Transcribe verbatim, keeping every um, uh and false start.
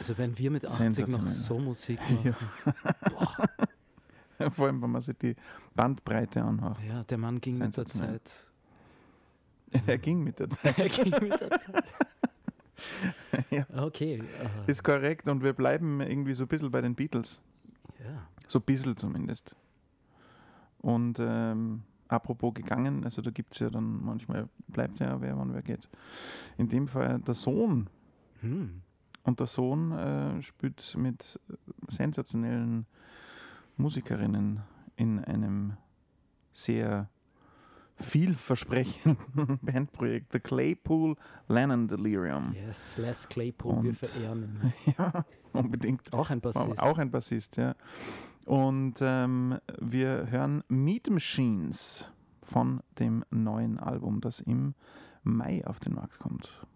Also wenn wir mit achtzig noch so Musik machen. Ja. Boah. Vor allem, wenn man sich die Bandbreite anhört. Ja, der Mann ging mit der Zeit. Er ging mit der Zeit. er ging mit der Zeit. Ja. Okay. Uh. Ist korrekt und wir bleiben irgendwie so ein bisschen bei den Beatles. Ja. So ein bisschen zumindest. Und ähm, apropos gegangen, also da gibt es ja dann manchmal, bleibt ja wer, wann wer geht. In dem Fall der Sohn. Hm. Und der Sohn äh, spielt mit sensationellen Musikerinnen in einem sehr vielversprechenden Bandprojekt, The Claypool Lennon Delirium. Yes, Les Claypool, und wir verehren ihn. Ja, unbedingt. Auch ein Bassist. Auch ein Bassist, ja. Und ähm, wir hören Meat Machines von dem neuen Album, das im Mai auf den Markt kommt.